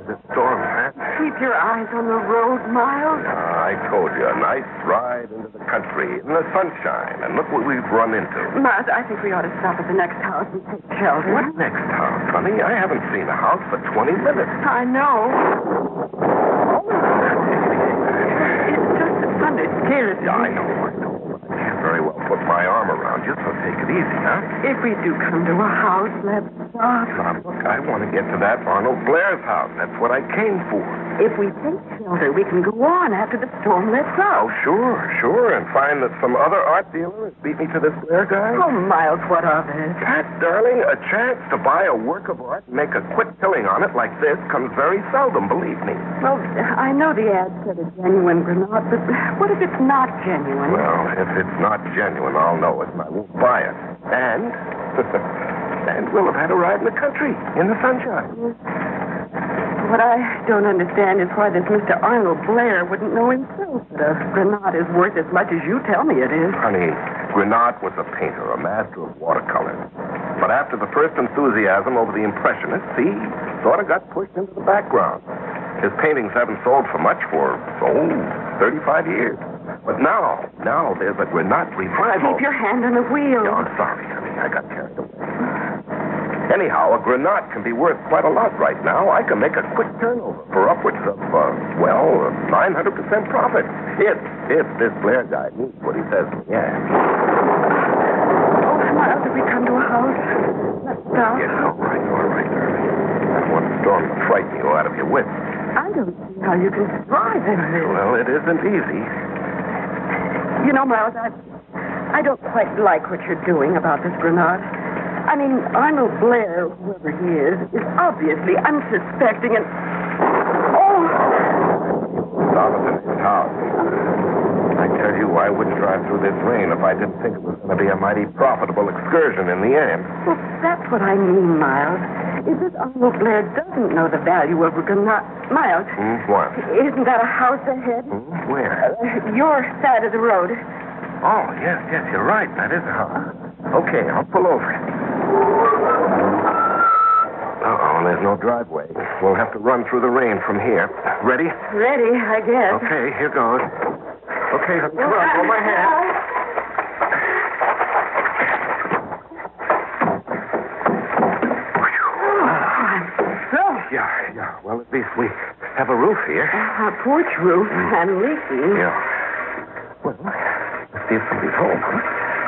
this storm, man. Keep your eyes on the road, Miles. I told you, a nice ride into the country in the sunshine. And look what we've run into. Miles, I think we ought to stop at the next house and take shelter. What next house, honey? I haven't seen a house for 20 minutes. I know. It's just the thunder scares me. Yeah, I know. But I can't very well put my arm around you, so take it easy, huh? If we do come to a house, let's stop. Now, look, I want to get to that Arnold Blair's house. That's what I came for. If we take shelter, we can go on after the storm lets Oh, up. sure. And find that some other art dealer has beat me to this Blair guy. Oh, Miles, what of it? Pat, darling, a chance to buy a work of art and make a quick killing on it like this comes very seldom, believe me. Well, I know the ad said a genuine granite, but what if it's not genuine? Well, if it's not genuine, I'll know it and I won't buy it. And and we'll have had a ride in the country, in the sunshine. What I don't understand is why this Mr. Arnold Blair wouldn't know himself that a granite is worth as much as you tell me it is. Honey, Granat was a painter, a master of watercolor. But after the first enthusiasm over the Impressionists, he sort of got pushed into the background. His paintings haven't sold for much for, 35 years. But now there's a Granat revival. Keep your hand on the wheel. Oh, I'm sorry, honey. I got carried away. Anyhow, a Granat can be worth quite a lot right now. I can make a quick turnover for upwards of, 900% profit. If this Blair guy means what he says in the ad. Oh, Miles, if we come to a house, let's stop. Yes, all right, darling. I don't want the storm to frighten you out of your wits. I don't see how you can drive in this. Well, it isn't easy. You know, Miles, I don't quite like what you're doing about this Granat. I mean, Arnold Blair, whoever he is obviously unsuspecting and... Oh! Solomon in his house. I tell you, I wouldn't drive through this rain if I didn't think it was going to be a mighty profitable excursion in the end. Well, that's what I mean, Miles. If this Arnold Blair doesn't know the value of a Granat... Miles. What? Isn't that a house ahead? Where? Your side of the road. Oh, yes, you're right. That is a house. Okay, I'll pull over. Uh-oh, there's no driveway. We'll have to run through the rain from here. Ready? Ready, I guess. Okay, here goes. Okay, come on, hold my hand. Yeah. Well, at least we have a roof here. A porch roof and leaking. Yeah. Well, let's see if somebody's home, huh?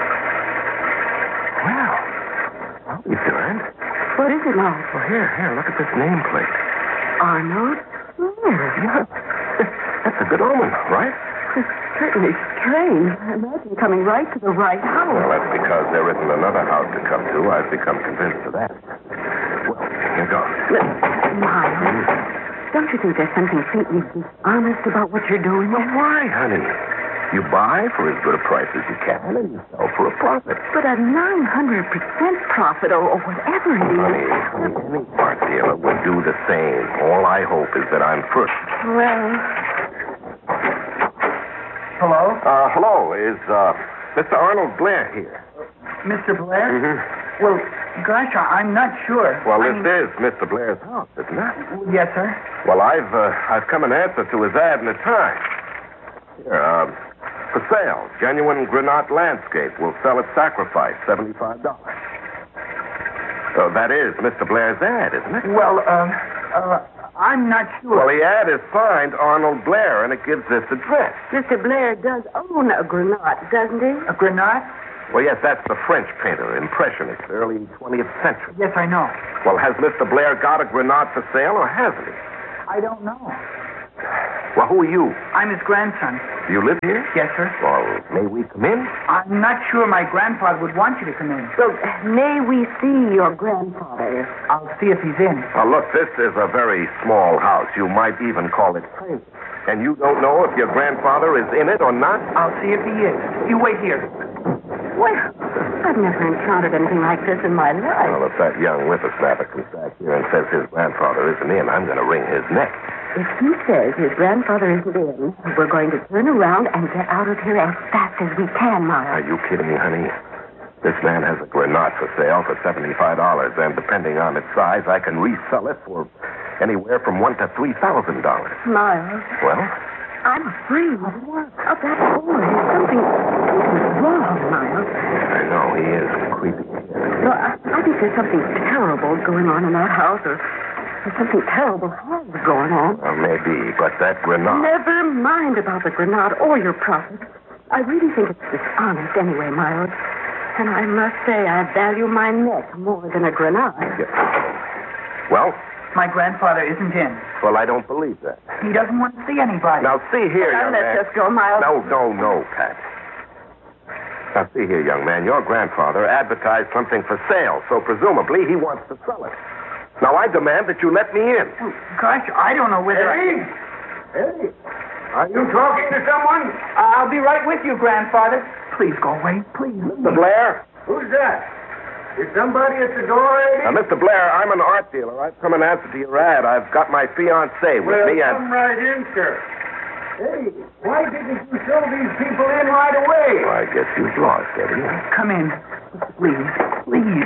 Well, I'll be darned. What is it, Miles? Well, here, look at this nameplate. Arnold Blair. Yeah. That's a good omen, right? It's certainly strange. Imagine coming right to the right house. Well, that's because there isn't another house to come to. I've become convinced of that. Well, here goes. Miles, don't you think there's something faintly dishonest about what you're doing? Well, why, honey? You buy for as good a price as you can, and you sell for a profit. But a 900% profit, or whatever it is. Honey, any art dealer would do the same. All I hope is that I'm first. Well... Hello? Hello. Is, Mr. Arnold Blair here? Mr. Blair? Mm-hmm. Well, gosh, I'm not sure. Well, this is Mr. Blair's house, isn't it? Yes, sir. Well, I've come in answer to his ad in the Times. Here, for sale, genuine Granat landscape will sell at sacrifice, $75. So that is Mr. Blair's ad, isn't it? Well, I'm not sure. Well, the ad is signed Arnold Blair, and it gives this address. Mr. Blair does own a Granat, doesn't he? A Granat? Well, yes, that's the French painter, Impressionist, early 20th century. Yes, I know. Well, has Mr. Blair got a Granat for sale, or hasn't he? I don't know. Well, who are you? I'm his grandson. Do you live here? Yes, sir. Well, may we come in? I'm not sure my grandfather would want you to come in. Well, may we see your grandfather? I'll see if he's in. Now, look, this is a very small house. You might even call it tiny. And you don't know if your grandfather is in it or not? I'll see if he is. You wait here. Well, I've never encountered anything like this in my life. Well, if that young whippersnapper comes back here and says his grandfather isn't in, I'm going to wring his neck. If he says his grandfather isn't in, we're going to turn around and get out of here as fast as we can, Miles. Are you kidding me, honey? This man has a Granat for sale for $75, and depending on its size, I can resell it for Anywhere from $1,000 to $3,000. Miles, Well? I'm afraid of that boy. Something's wrong, Miles. I know, he is creepy. No, I think there's something terrible going on in that house, or something terrible has going on. Well, maybe, but that Grenade... Never mind about the Grenade or your profit. I really think it's dishonest anyway, Miles. And I must say I value my neck more than a Grenade. Well? My grandfather isn't in. Well, I don't believe that. He doesn't want to see anybody. Now, see here, young man. Let's just go, Miles. No, Pat. Now, see here, young man. Your grandfather advertised something for sale, so presumably he wants to sell it. Now, I demand that you let me in. Oh, gosh, I don't know whether... Eddie, are you talking to someone? I'll be right with you, grandfather. Please go away, please. Mr. Blair? Who's that? Is somebody at the door, Eddie? Mr. Blair, I'm an art dealer. I've come in answer to your ad. I've got my fiancée with Well, me and... come right in, sir. Eddie, why didn't you show these people in right away? Well, I guess you've lost, Eddie. Come in. Please, please.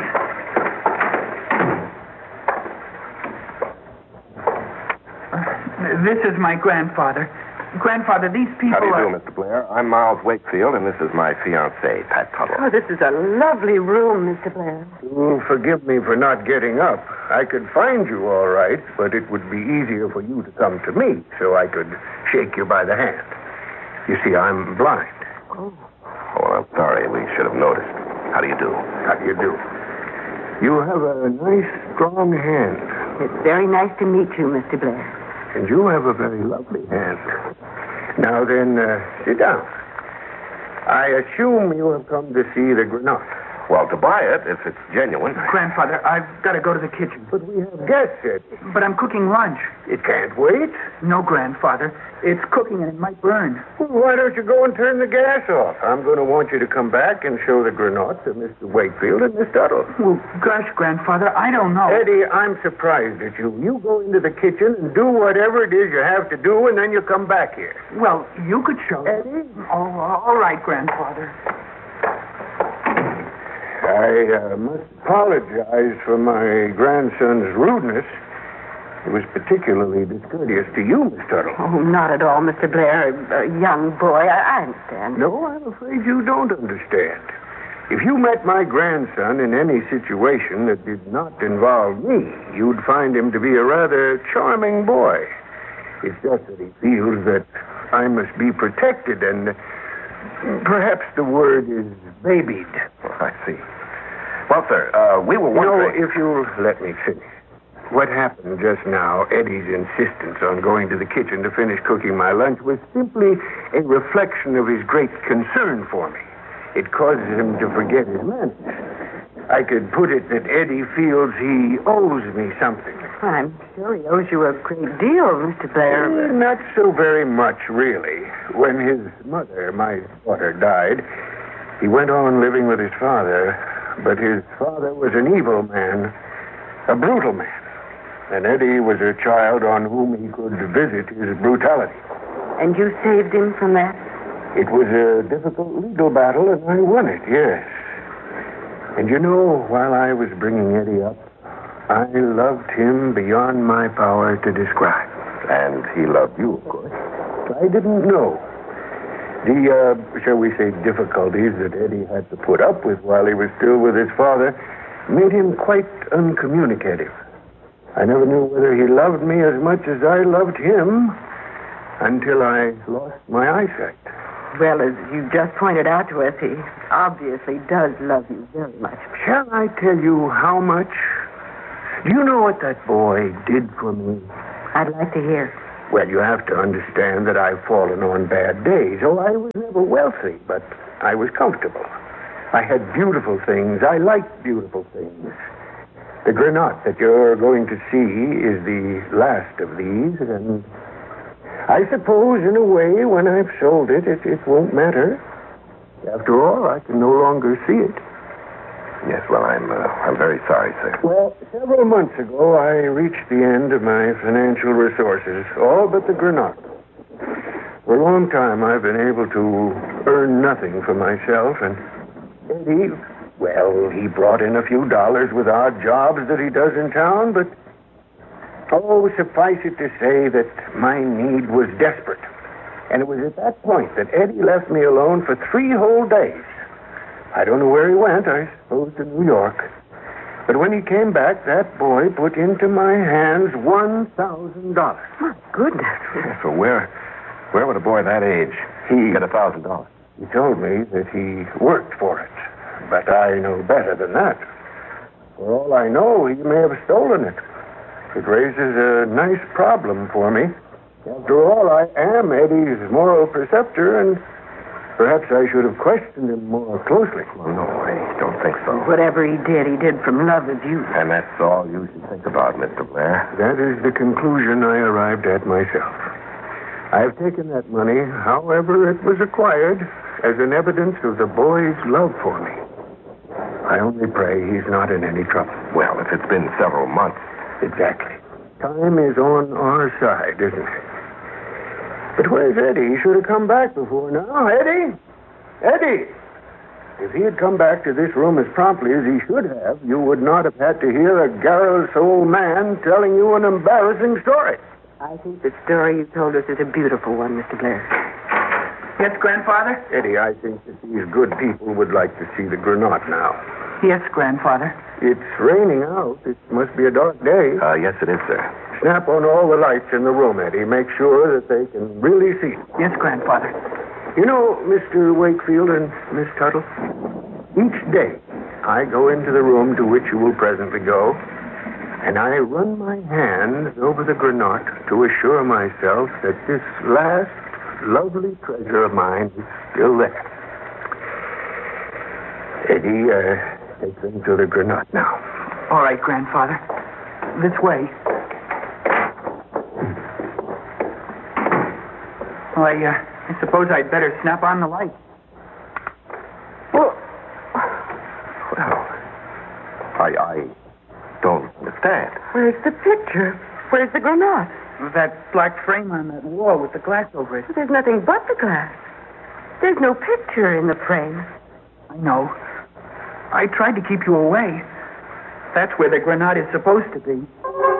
This is my grandfather. Grandfather, these people How do you are... do, Mr. Blair? I'm Miles Wakefield, and this is my fiancée, Pat Tuttle. Oh, this is a lovely room, Mr. Blair. Forgive me for not getting up. I could find you all right, but it would be easier for you to come to me so I could shake you by the hand. You see, I'm blind. Oh, well, I'm sorry. We should have noticed. How do you do? How do you do? You have a nice, strong hand. It's very nice to meet you, Mr. Blair. And you have a very lovely hand. Now then, sit down. I assume you have come to see the Grenade. Well, to buy it, if it's genuine. Grandfather, I've got to go to the kitchen. But we have guests, Eddie. But I'm cooking lunch. It can't wait. No, Grandfather. It's cooking and it might burn. Well, why don't you go and turn the gas off? I'm going to want you to come back and show the Grenade to Mr. Wakefield and Miss Tuttle. Well, gosh, Grandfather, I don't know. Eddie, I'm surprised at you. You go into the kitchen and do whatever it is you have to do, and then you come back here. Well, you could show Eddie? Oh, all right, Grandfather. I must apologize for my grandson's rudeness. It was particularly discourteous to you, Miss Tuttle. Oh, not at all, Mr. Blair. A young boy. I understand. No, I'm afraid you don't understand. If you met my grandson in any situation that did not involve me, you'd find him to be a rather charming boy. It's just that he feels that I must be protected and perhaps the word is babied. Oh, I see. Well, sir, we were wondering... If you'll let me finish. What happened just now, Eddie's insistence on going to the kitchen to finish cooking my lunch, was simply a reflection of his great concern for me. It causes him to forget his manners. I could put it that Eddie feels he owes me something. I'm sure he owes you a great deal, Mr. Blair. Not so very much, really. When his mother, my daughter, died, he went on living with his father. But his father was an evil man, a brutal man. And Eddie was a child on whom he could visit his brutality. And you saved him from that? It was a difficult legal battle, and I won it, yes. And you know, while I was bringing Eddie up, I loved him beyond my power to describe. And he loved you, of course. I didn't know. The, shall we say, difficulties that Eddie had to put up with while he was still with his father made him quite uncommunicative. I never knew whether he loved me as much as I loved him until I lost my eyesight. Well, as you just pointed out to us, he obviously does love you very much. Shall I tell you how much? Do you know what that boy did for me? I'd like to hear. Well, you have to understand that I've fallen on bad days. Oh, I was never wealthy, but I was comfortable. I had beautiful things. I liked beautiful things. The Grenade that you're going to see is the last of these, and I suppose, in a way, when I've sold it, it won't matter. After all, I can no longer see it. Yes, well, I'm very sorry, sir. Well, several months ago, I reached the end of my financial resources, all but the Grenade. For a long time, I've been able to earn nothing for myself, and Eddie, well, he brought in a few dollars with odd jobs that he does in town, but Oh, suffice it to say that my need was desperate. And it was at that point that Eddie left me alone for 3 whole days. I don't know where he went, I suppose to New York. But when he came back, that boy put into my hands $1,000. My goodness. So where would a boy that age get $1,000? He told me that he worked for it. But I know better than that. For all I know, he may have stolen it. It raises a nice problem for me. After all, I am Eddie's moral preceptor, and perhaps I should have questioned him more closely. Well, no, I don't think so. Whatever he did from love of you. And that's all you should think about, Mr. Blair. That is the conclusion I arrived at myself. I have taken that money, however it was acquired, as an evidence of the boy's love for me. I only pray he's not in any trouble. Well, if it's been several months. Exactly. Time is on our side, isn't it? But where's Eddie? He should have come back before now. Eddie! Eddie! If he had come back to this room as promptly as he should have, you would not have had to hear a garrulous old man telling you an embarrassing story. I think the story you told us is a beautiful one, Mr. Blair. Yes, Grandfather? Eddie, I think that these good people would like to see the Granat now. Yes, Grandfather. It's raining out. It must be a dark day. Yes, it is, sir. Snap on all the lights in the room, Eddie. Make sure that they can really see. Yes, Grandfather. You know, Mr. Wakefield and Miss Tuttle, each day I go into the room to which you will presently go, and I run my hands over the Granat to assure myself that this last lovely treasure of mine is still there. Eddie, take them to the Granat now. All right, Grandfather. This way. Well, I suppose I'd better snap on the light. Well, I don't understand. Where's the picture? Where's the Granat? That black frame on that wall with the glass over it. There's nothing but the glass. There's no picture in the frame. I know. I tried to keep you away. That's where the Granat is supposed to be.